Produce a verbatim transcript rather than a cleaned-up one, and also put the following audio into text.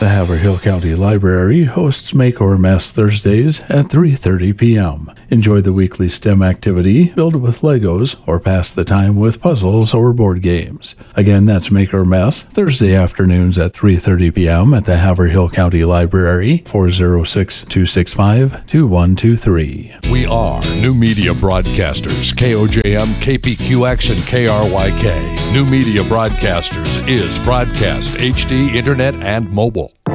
The Haverhill County Library hosts Make or Mess Thursdays at three thirty p.m. Enjoy the weekly STEM activity, build with Legos, or pass the time with puzzles or board games. Again, that's Make or Mess Thursday afternoons at three thirty p.m. at the Haverhill County Library, four oh six, two six five, two one two three. We are New Media Broadcasters, K O J M, K P Q X, and K R Y K. New Media Broadcasters is broadcast, H D, internet, and mobile.